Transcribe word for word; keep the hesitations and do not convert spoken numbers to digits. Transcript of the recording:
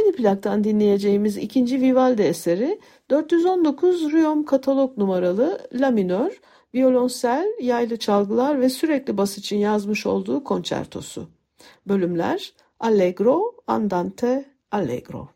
Aynı plaktan dinleyeceğimiz ikinci Vivaldi eseri dört yüz on dokuz Rüyom katalog numaralı La minör, violonsel, yaylı çalgılar ve sürekli bas için yazmış olduğu konçertosu. Bölümler Allegro, Andante, Allegro.